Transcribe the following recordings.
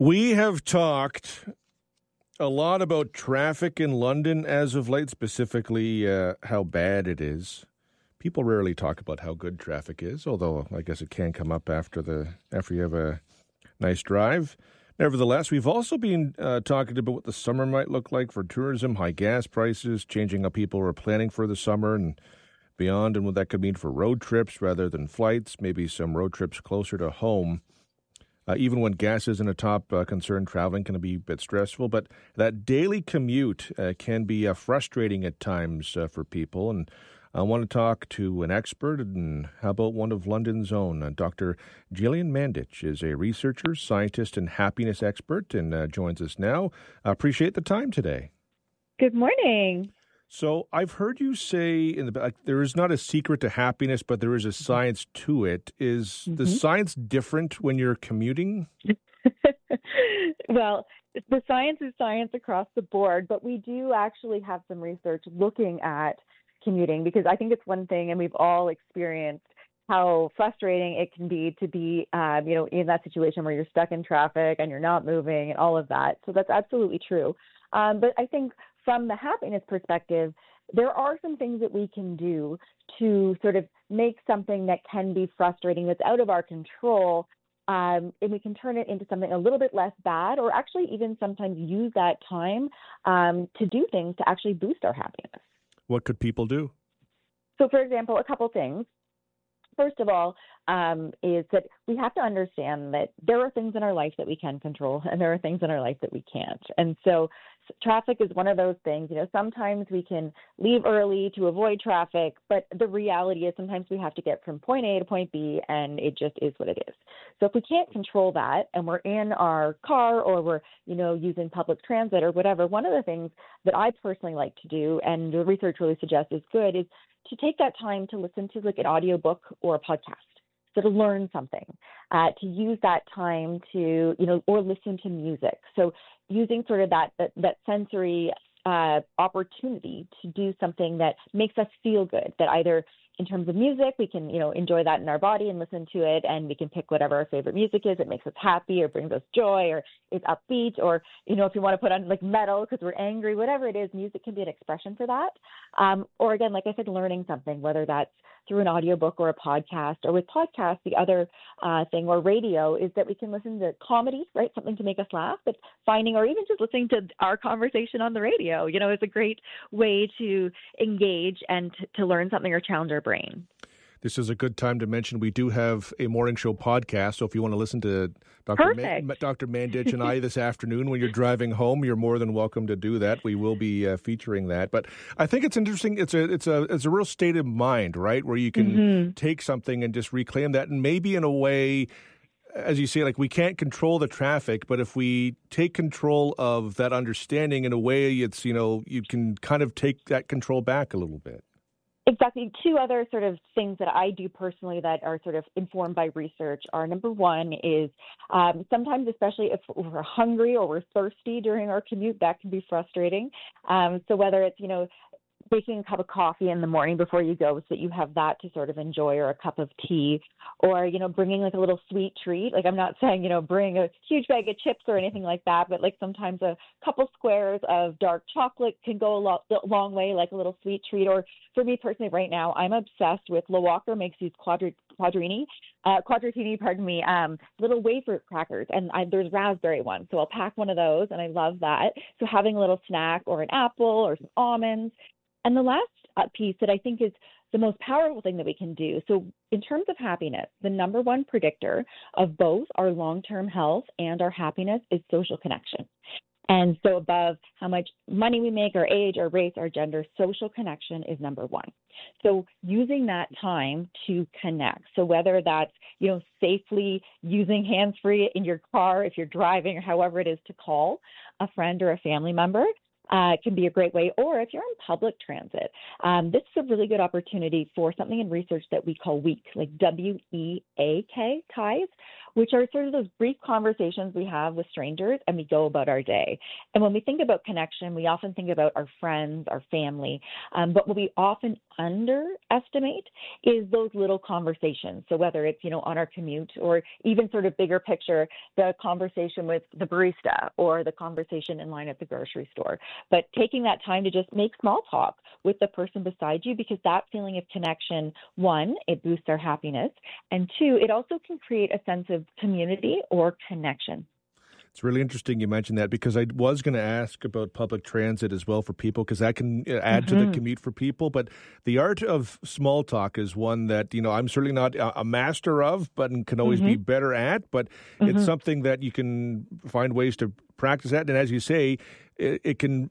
We have talked a lot about traffic in London as of late, specifically how bad it is. People rarely talk about how good traffic is, although I guess it can come up after you have a nice drive. Nevertheless, we've also been talking about what the summer might look like for tourism, high gas prices, changing how people are planning for the summer and beyond, and what that could mean for road trips rather than flights, maybe some road trips closer to home. Even when gas isn't a top concern, traveling can be a bit stressful. But that daily commute can be frustrating at times for people. And I want to talk to an expert. And how about one of London's own? Dr. Gillian Mandich is a researcher, scientist, and happiness expert and joins us now. Appreciate the time today. Good morning. So I've heard you say there is not a secret to happiness, but there is a science to it. Is the science different when you're commuting? Well, the science is science across the board, but we do actually have some research looking at commuting because I think it's one thing, and we've all experienced how frustrating it can be to be, in that situation where you're stuck in traffic and you're not moving and all of that. So that's absolutely true. But I think from the happiness perspective, there are some things that we can do to sort of make something that can be frustrating that's out of our control, and we can turn it into something a little bit less bad, or actually even sometimes use that time to do things to actually boost our happiness. What could people do? So, for example, a couple things. First of all, is that we have to understand that there are things in our life that we can control and there are things in our life that we can't. And so traffic is one of those things. Sometimes we can leave early to avoid traffic, but the reality is sometimes we have to get from point A to point B, and it just is what it is. So if we can't control that and we're in our car or we're, using public transit or whatever, one of the things that I personally like to do, and the research really suggests is good, is to take that time to listen to like an audiobook or a podcast. So to learn something, to use that time to, or listen to music. So using sort of that sensory opportunity to do something that makes us feel good, that either in terms of music, we can, enjoy that in our body and listen to it, and we can pick whatever our favorite music is. It makes us happy or brings us joy or is upbeat, or, if you want to put on like metal because we're angry, whatever it is, music can be an expression for that. Or again, like I said, learning something, whether that's through an audiobook or a podcast. Or with podcasts, the other thing, or radio, is that we can listen to comedy, right? Something to make us laugh, but finding, or even just listening to our conversation on the radio, is a great way to engage and to learn something or challenge our brain. This is a good time to mention we do have a morning show podcast, so if you want to listen to Dr. Mandich and I this afternoon when you're driving home, you're more than welcome to do that. We will be featuring that. But I think it's interesting. It's a real state of mind, right, where you can take something and just reclaim that, and maybe in a way, as you say, like we can't control the traffic, but if we take control of that understanding in a way, it's, you can kind of take that control back a little bit. Exactly. Two other sort of things that I do personally that are sort of informed by research are, number one is sometimes, especially if we're hungry or we're thirsty during our commute, that can be frustrating. So whether it's, making a cup of coffee in the morning before you go so that you have that to sort of enjoy, or a cup of tea, or, bringing like a little sweet treat. Like I'm not saying, bring a huge bag of chips or anything like that, but like sometimes a couple squares of dark chocolate can go a long way, like a little sweet treat. Or for me personally right now, I'm obsessed with Lowalker makes these quadratini, little wafer crackers, and there's raspberry ones. So I'll pack one of those, and I love that. So having a little snack or an apple or some almonds. And the last piece that I think is the most powerful thing that we can do. So in terms of happiness, the number one predictor of both our long-term health and our happiness is social connection. And so above how much money we make, our age, our race, our gender, social connection is number one. So using that time to connect. So whether that's, safely using hands-free in your car if you're driving, or however it is to call a friend or a family member, can be a great way. Or if you're in public transit, this is a really good opportunity for something in research that we call WEAK, like WEAK ties, which are sort of those brief conversations we have with strangers and we go about our day. And when we think about connection, we often think about our friends, our family, but what we often underestimate is those little conversations. So whether it's, on our commute or even sort of bigger picture, the conversation with the barista or the conversation in line at the grocery store. But taking that time to just make small talk with the person beside you, because that feeling of connection, one, it boosts our happiness, and two, it also can create a sense of community or connection. It's really interesting you mentioned that, because I was going to ask about public transit as well for people, because that can add to the commute for people. But the art of small talk is one that, I'm certainly not a master of, but can always be better at. But it's something that you can find ways to practice at. And as you say, it can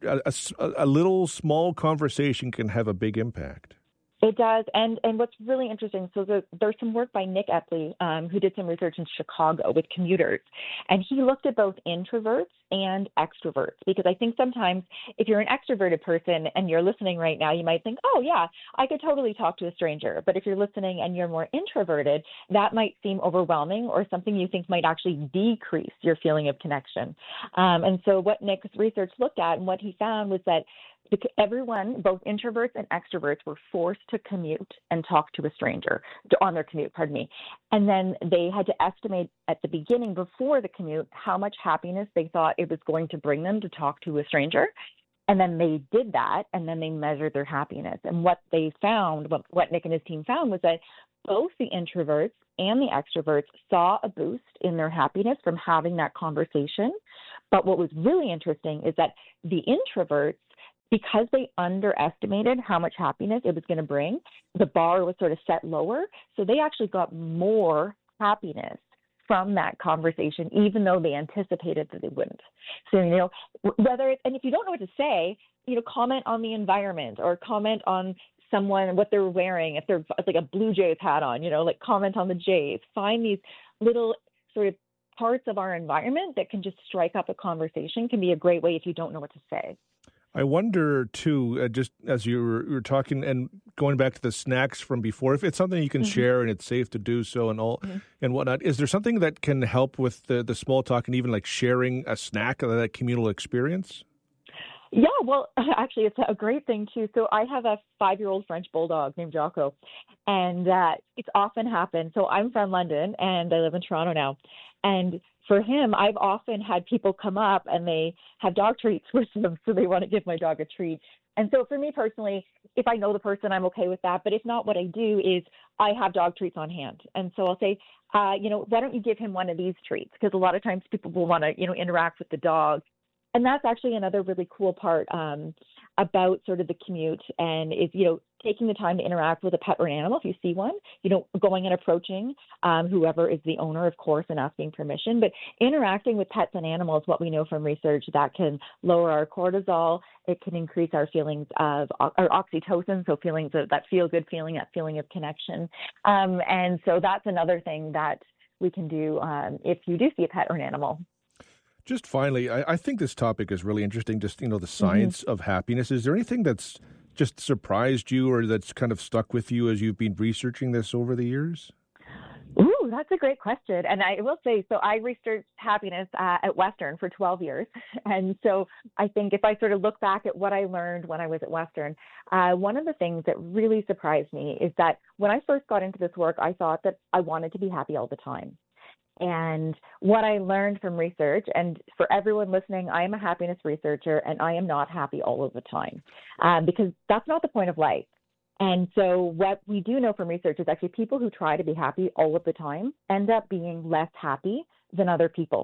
a little small conversation can have a big impact. It does. And what's really interesting, so there's some work by Nick Epley, who did some research in Chicago with commuters. And he looked at both introverts and extroverts, because I think sometimes if you're an extroverted person and you're listening right now, you might think, oh, yeah, I could totally talk to a stranger. But if you're listening and you're more introverted, that might seem overwhelming or something you think might actually decrease your feeling of connection. And so what Nick's research looked at and what he found was that everyone, both introverts and extroverts, were forced to commute and talk to a stranger on their commute, And then they had to estimate at the beginning, before the commute, how much happiness they thought it was going to bring them to talk to a stranger. And then they did that, and then they measured their happiness. And what they found, what Nick and his team found, was that both the introverts and the extroverts saw a boost in their happiness from having that conversation. But what was really interesting is that the introverts, because they underestimated how much happiness it was going to bring, the bar was sort of set lower. So they actually got more happiness from that conversation, even though they anticipated that they wouldn't. So, whether it's, and if you don't know what to say, comment on the environment or comment on someone, what they're wearing, if they're like a Blue Jays hat on, comment on the Jays. Find these little sort of parts of our environment that can just strike up a conversation, can be a great way if you don't know what to say. I wonder, too, just as you were talking and going back to the snacks from before, if it's something you can share and it's safe to do so and all and whatnot, is there something that can help with the small talk and even like sharing a snack of that communal experience? Yeah, well, actually, it's a great thing, too. So I have a 5-year-old French bulldog named Jocko, and it's often happened. So I'm from London, and I live in Toronto now. And for him, I've often had people come up, and they have dog treats with them, so they want to give my dog a treat. And so for me personally, if I know the person, I'm okay with that. But if not, what I do is I have dog treats on hand. And so I'll say, why don't you give him one of these treats? Because a lot of times people will want to, interact with the dog. And that's actually another really cool part about sort of the commute, and is, taking the time to interact with a pet or an animal if you see one, going and approaching whoever is the owner, of course, and asking permission. But interacting with pets and animals, what we know from research, that can lower our cortisol. It can increase our feelings of our oxytocin, so feelings of that feel-good feeling, that feeling of connection. And so that's another thing that we can do if you do see a pet or an animal. Just finally, I think this topic is really interesting, just, the science of happiness. Is there anything that's just surprised you or that's kind of stuck with you as you've been researching this over the years? Ooh, that's a great question. And I will say, so I researched happiness at Western for 12 years. And so I think if I sort of look back at what I learned when I was at Western, one of the things that really surprised me is that when I first got into this work, I thought that I wanted to be happy all the time. And what I learned from research, and for everyone listening, I am a happiness researcher, and I am not happy all of the time, because that's not the point of life. And so what we do know from research is actually people who try to be happy all of the time end up being less happy than other people.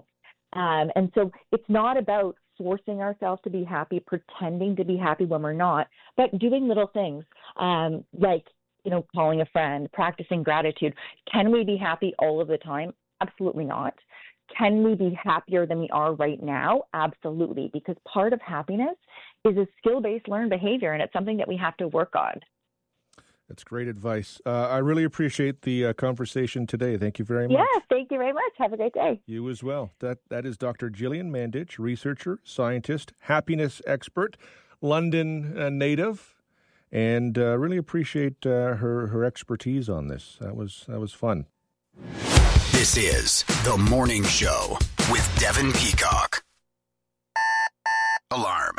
And so it's not about forcing ourselves to be happy, pretending to be happy when we're not, but doing little things like, calling a friend, practicing gratitude. Can we be happy all of the time? Absolutely not. Can we be happier than we are right now? Absolutely, because part of happiness is a skill-based learned behavior, and it's something that we have to work on. That's great advice. I really appreciate the conversation today. Thank you very much. Yeah, thank you very much. Have a great day. You as well. That is Dr. Gillian Mandich, researcher, scientist, happiness expert, London native, and really appreciate her expertise on this. That was fun. This is The Morning Show with Devin Peacock. Alarm.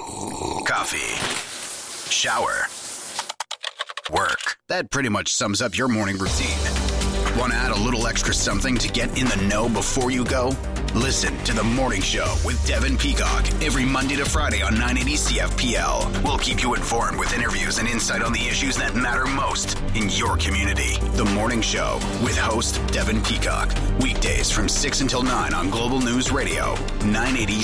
Coffee. Shower. Work. That pretty much sums up your morning routine. Want to add a little extra something to get in the know before you go? Listen to The Morning Show with Devin Peacock every Monday to Friday on 980 CFPL. We'll keep you informed with interviews and insight on the issues that matter most in your community. The Morning Show with host Devin Peacock. Weekdays from 6 until 9 on Global News Radio, 980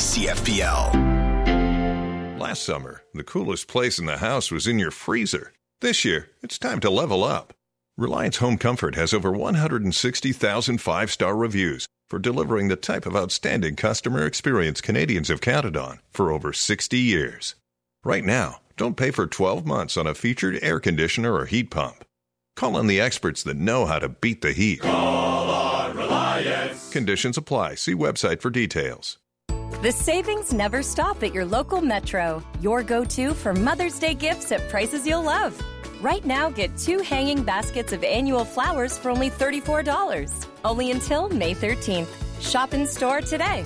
CFPL. Last summer, the coolest place in the house was in your freezer. This year, it's time to level up. Reliance Home Comfort has over 160,000 five-star reviews for delivering the type of outstanding customer experience Canadians have counted on for over 60 years. Right now, don't pay for 12 months on a featured air conditioner or heat pump. Call on the experts that know how to beat the heat. Call on Reliance. Conditions apply. See website for details. The savings never stop at your local Metro. Your go-to for Mother's Day gifts at prices you'll love. Right now, get 2 hanging baskets of annual flowers for only $34. Only until May 13th. Shop in store today.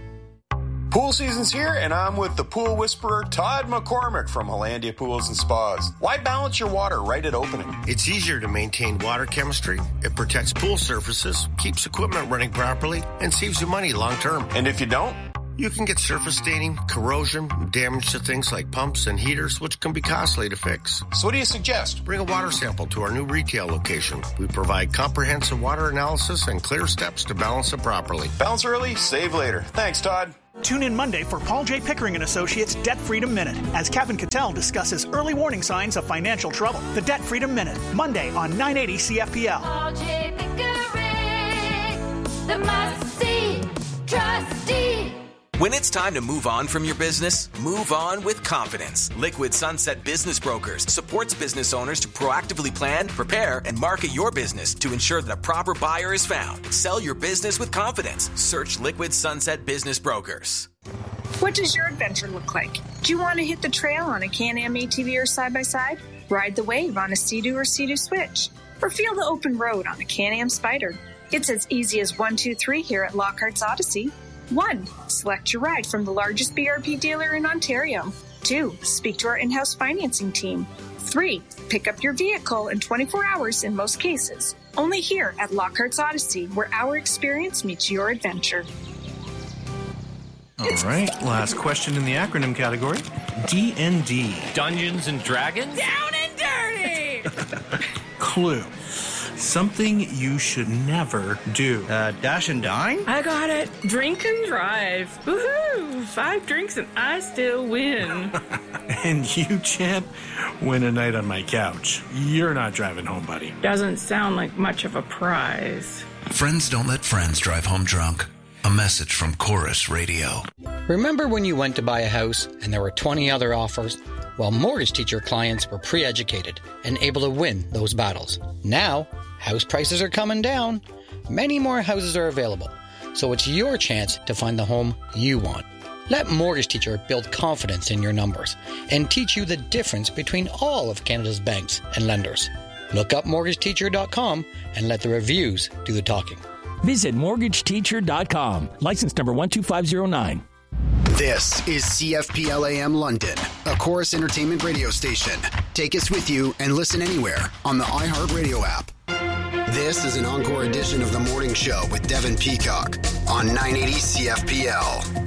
Pool season's here, and I'm with the pool whisperer, Todd McCormick from Hollandia Pools and Spas. Why balance your water right at opening? It's easier to maintain water chemistry. It protects pool surfaces, keeps equipment running properly, and saves you money long term. And if you don't? You can get surface staining, corrosion, damage to things like pumps and heaters, which can be costly to fix. So what do you suggest? Bring a water sample to our new retail location. We provide comprehensive water analysis and clear steps to balance it properly. Balance early, save later. Thanks, Todd. Tune in Monday for Paul J. Pickering & Associates Debt Freedom Minute as Kevin Cattell discusses early warning signs of financial trouble. The Debt Freedom Minute, Monday on 980 CFPL. Paul J. Pickering, the must-see trustee. When it's time to move on from your business, move on with confidence. Liquid Sunset Business Brokers supports business owners to proactively plan, prepare, and market your business to ensure that a proper buyer is found. Sell your business with confidence. Search Liquid Sunset Business Brokers. What does your adventure look like? Do you want to hit the trail on a Can-Am ATV or side-by-side? Ride the wave on a Sea-Doo or Sea-Doo Switch? Or feel the open road on a Can-Am Spyder? It's as easy as 1, 2, 3 here at Lockhart's Odyssey. 1. Select your ride from the largest BRP dealer in Ontario. 2. Speak to our in-house financing team. 3. Pick up your vehicle in 24 hours in most cases. Only here at Lockhart's Odyssey, where our experience meets your adventure. All right, last question in the acronym category. D&D. Dungeons and Dragons? Down and dirty! Clue. Something you should never do. Dash and dine? I got it. Drink and drive. Woohoo! 5 drinks and I still win. And you, champ, win a night on my couch. You're not driving home, buddy. Doesn't sound like much of a prize. Friends don't let friends drive home drunk. A message from Chorus Radio. Remember when you went to buy a house and there were 20 other offers? Well, Mortgage Teacher clients were pre-educated and able to win those battles. Now, house prices are coming down. Many more houses are available, so it's your chance to find the home you want. Let Mortgage Teacher build confidence in your numbers and teach you the difference between all of Canada's banks and lenders. Look up mortgageteacher.com and let the reviews do the talking. Visit mortgageteacher.com. License number 12509. This is CFPL AM London, a Chorus Entertainment radio station. Take us with you and listen anywhere on the iHeartRadio app. This is an encore edition of The Morning Show with Devin Peacock on 980 CFPL.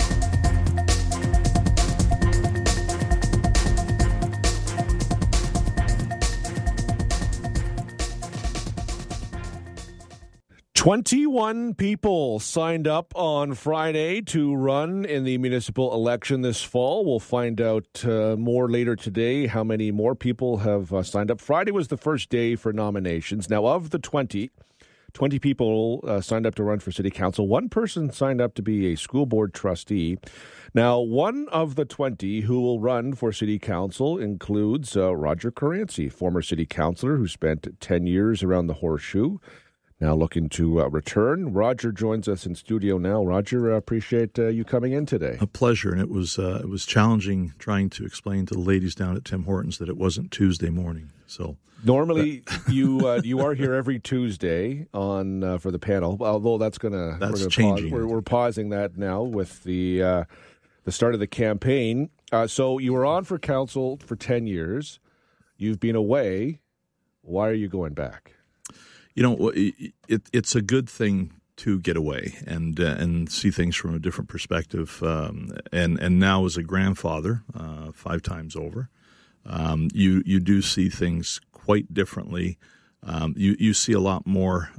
"21 people signed up on Friday to run in the municipal election this fall. We'll find out more later today how many more people have signed up. Friday was the first day for nominations. Now, of the 20, 20 people signed up to run for city council. One person signed up to be a school board trustee. Now, one of the 20 who will run for city council includes Roger Caranci, former city councilor who spent 10 years around the Horseshoe, now looking to return. Roger joins us in studio now. Roger, appreciate you coming in today. A pleasure, and it was challenging trying to explain to the ladies down at Tim Hortons that it wasn't Tuesday morning. So normally you are here every Tuesday on for the panel, although that's changing. We're pausing that now with the start of the campaign. So you were on for council for 10 years. You've been away. Why are you going back? You know, it's a good thing to get away and see things from a different perspective. And now as a grandfather, 5 times over, you do see things quite differently. You see a lot more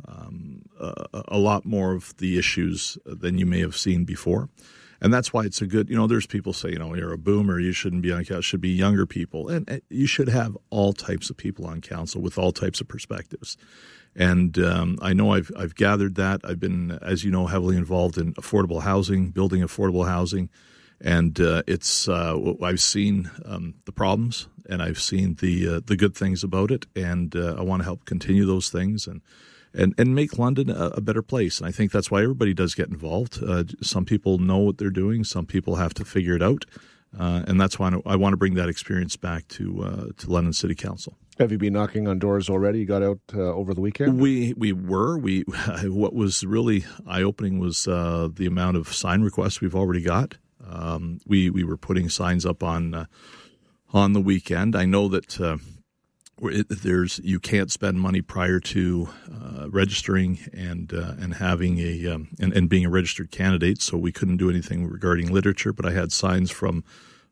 of the issues than you may have seen before. And that's why it's a good, there's people say, you're a boomer, you shouldn't be on council, should be younger people. And you should have all types of people on council with all types of perspectives. And I know I've gathered that. I've been, as you know, heavily involved in affordable housing, building affordable housing. And I've seen the problems, and I've seen the good things about it. And I want to help continue those things and make London a better place. And I think that's why everybody does get involved. Some people know what they're doing. Some people have to figure it out. And that's why I want to bring that experience back to London City Council. Have you been knocking on doors already? You got out over the weekend? We were. What was really eye-opening was the amount of sign requests we've already got. We were putting signs up on the weekend. I know that you can't spend money prior to registering and having and being a registered candidate, so we couldn't do anything regarding literature. But I had signs from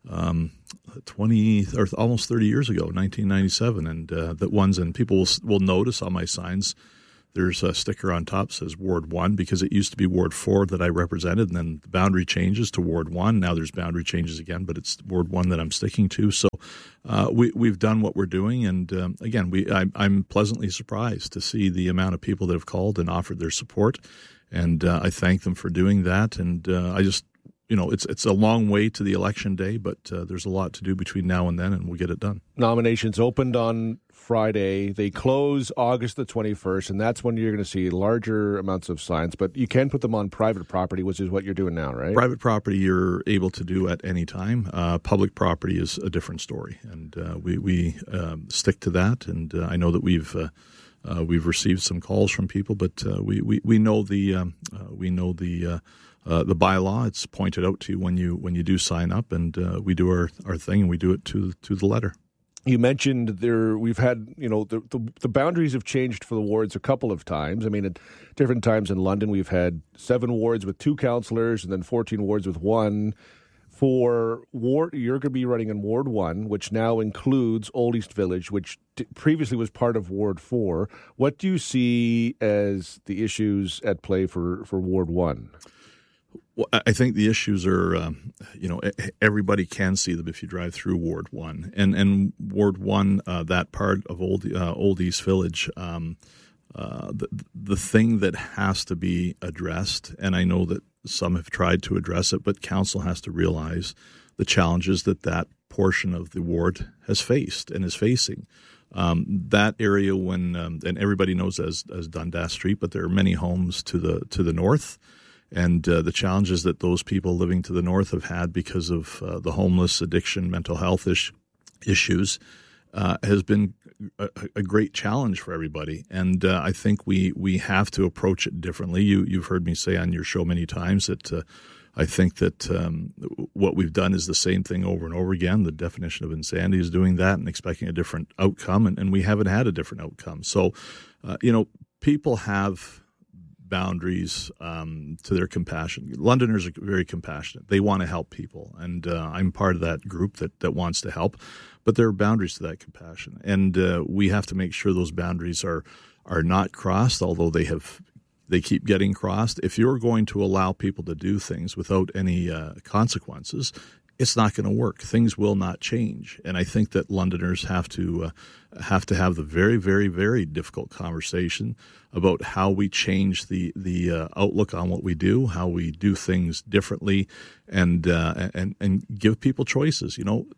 20 or almost 30 years ago, 1997, and people will notice on my signs. There's a sticker on top that says Ward 1 because it used to be Ward 4 that I represented, and then the boundary changes to Ward 1. Now there's boundary changes again, but it's Ward 1 that I'm sticking to. So we've done what we're doing, and again, I'm pleasantly surprised to see the amount of people that have called and offered their support, and I thank them for doing that. And I just, it's a long way to the election day, but there's a lot to do between now and then, and we'll get it done. Nominations opened on Friday. They close August the 21st, and that's when you're going to see larger amounts of signs. But you can put them on private property, which is what you're doing now, right? Private property you're able to do at any time. Public property is a different story, and we stick to that. And I know that we've received some calls from people, but we know the bylaw. It's pointed out to you when you do sign up, and we do our thing, and we do it to the letter. You mentioned we've had, the boundaries have changed for the wards a couple of times. I mean, at different times in London, we've had 7 wards with 2 councillors and then 14 wards with 1. For ward, you're going to be running in Ward 1, which now includes Old East Village, which previously was part of Ward 4. What do you see as the issues at play for Ward 1? Well, I think the issues are, everybody can see them if you drive through Ward 1. And Ward 1, that part of Old East Village, the thing that has to be addressed, and I know that some have tried to address it, but council has to realize the challenges that portion of the ward has faced and is facing. That area, and everybody knows as Dundas Street, but there are many homes to the north. And the challenges that those people living to the north have had because of the homeless, addiction, mental health issues has been a great challenge for everybody. And I think we have to approach it differently. You've heard me say on your show many times that I think that what we've done is the same thing over and over again. The definition of insanity is doing that and expecting a different outcome, and we haven't had a different outcome. So, people have boundaries to their compassion. Londoners are very compassionate. They want to help people, and I'm part of that group that wants to help. But there are boundaries to that compassion, and we have to make sure those boundaries are not crossed, although they keep getting crossed. If you're going to allow people to do things without any consequences, it's not going to work. Things will not change. And I think that Londoners have to have the very, very, very difficult conversation about how we change the outlook on what we do, how we do things differently, and give people choices.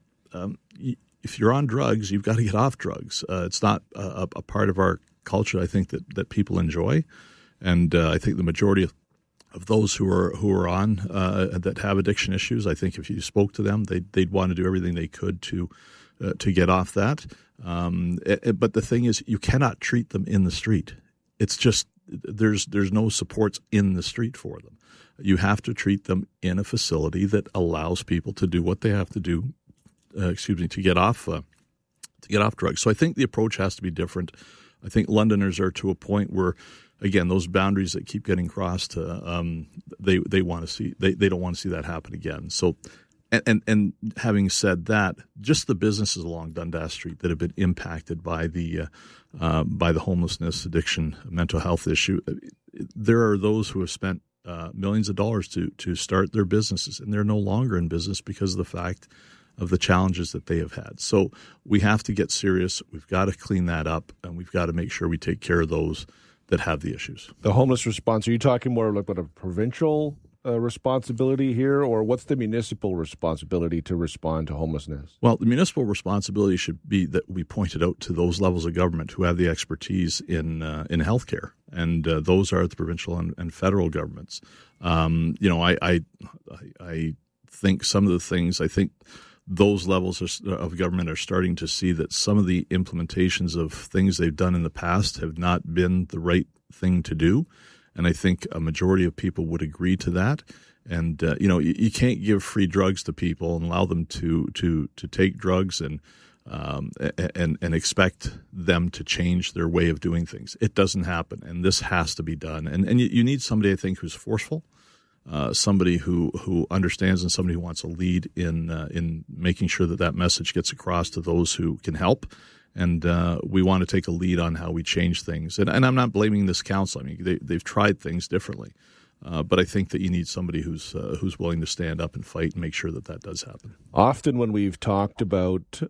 If you're on drugs, you've got to get off drugs. It's not a part of our culture, I think, that people enjoy. And I think the majority of those who are on that have addiction issues, I think if you spoke to them, they'd want to do everything they could to get off that. But the thing is, you cannot treat them in the street. It's just there's no supports in the street for them. You have to treat them in a facility that allows people to do what they have to do. To get off drugs. So I think the approach has to be different. I think Londoners are to a point where, again, those boundaries that keep getting crossed, they want to see they don't want to see that happen again. So, and having said that, just the businesses along Dundas Street that have been impacted by the homelessness, addiction, mental health issue, there are those who have spent millions of dollars to start their businesses, and they're no longer in business because of the fact of the challenges that they have had. So we have to get serious. We've got to clean that up, and we've got to make sure we take care of those that have the issues. The homeless response, are you talking more about a provincial responsibility here, or what's the municipal responsibility to respond to homelessness? Well, the municipal responsibility should be that we point it out to those levels of government who have the expertise in healthcare, and those are the provincial and federal governments. I think some of the things, I think those levels of government are starting to see that some of the implementations of things they've done in the past have not been the right thing to do. And I think a majority of people would agree to that. And, you can't give free drugs to people and allow them to take drugs and expect them to change their way of doing things. It doesn't happen. And this has to be done. And you need somebody, I think, who's forceful. Somebody who understands and somebody who wants to lead in making sure that message gets across to those who can help. And we want to take a lead on how we change things. And I'm not blaming this council. I mean, they've tried things differently. But I think that you need somebody who's willing to stand up and fight and make sure that does happen. Often when we've talked about